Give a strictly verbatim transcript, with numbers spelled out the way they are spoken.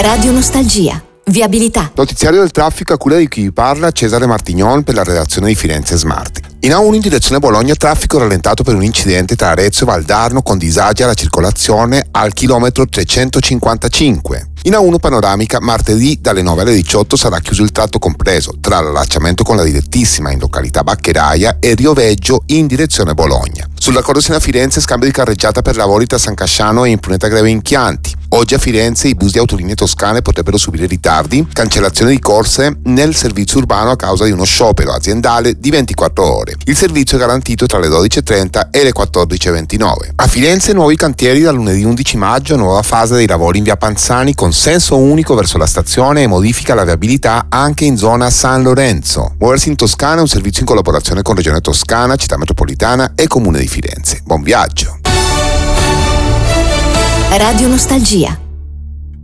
Radio Nostalgia. Viabilità. Notiziario del traffico a cura di chi vi parla, Cesare Martignon per la redazione di Firenze Smart. In A uno in direzione Bologna, traffico rallentato per un incidente tra Arezzo e Valdarno con disagi alla circolazione al chilometro trecentocinquantacinque. In A uno panoramica, martedì dalle nove alle diciotto sarà chiuso il tratto compreso tra l'allacciamento con la direttissima in località Baccheraia e Rioveggio in direzione Bologna. Sulla Corosena Firenze, scambio di carreggiata per lavori tra San Casciano e Impruneta Greve Impianti. Oggi a Firenze i bus di autolinee toscane potrebbero subire ritardi, cancellazione di corse nel servizio urbano a causa di uno sciopero aziendale di ventiquattro ore. Il servizio è garantito tra le dodici e trenta e le quattordici e ventinove. A Firenze nuovi cantieri dal lunedì undici maggio, nuova fase dei lavori in via Panzani con senso unico verso la stazione e modifica la viabilità anche in zona San Lorenzo. Muoversi in Toscana è un servizio in collaborazione con Regione Toscana, Città Metropolitana e Comune di Firenze. Buon viaggio! Radio Nostalgia.